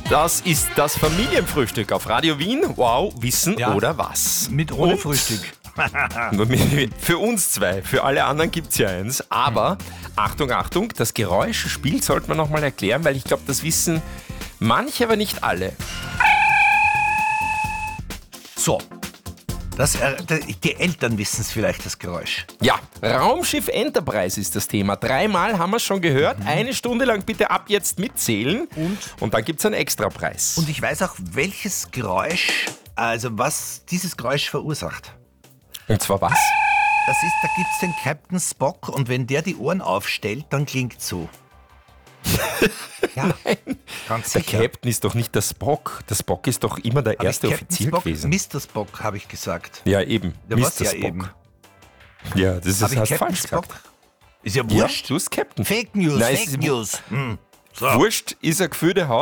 Das ist das Familienfrühstück auf Radio Wien. Wow, Wissen Ja. oder was? Mit ohne Und Frühstück. Für uns zwei, für alle anderen gibt es ja eins. Aber, Achtung, Achtung, das Geräuschspiel sollte man nochmal erklären, weil ich glaube, das wissen manche, aber nicht alle. So. Die Eltern wissen es vielleicht, das Geräusch. Ja, Raumschiff Enterprise ist das Thema. 3-mal haben wir es schon gehört. 1 Stunde lang bitte ab jetzt mitzählen. Und dann gibt es einen Extrapreis. Und ich weiß auch, welches Geräusch, also was dieses Geräusch verursacht. Und zwar was? Da gibt es den Captain Spock und wenn der die Ohren aufstellt, dann klingt so. Ja, ganz Der sicher. Captain ist doch nicht der Spock. Der Spock ist doch immer der Hab erste ich Captain Offizier Spock, gewesen. Mr. Spock, habe ich gesagt. Ja, eben. Ja, Mr. was ja Spock. eben. Ja, das Habe ist ich heißt Captain falsch Spock? gesagt. Ist ja Ja, wurscht. du bist Captain. Fake News, Nein, es Fake ist News. So. Wurscht ist ein gefühltes Haus.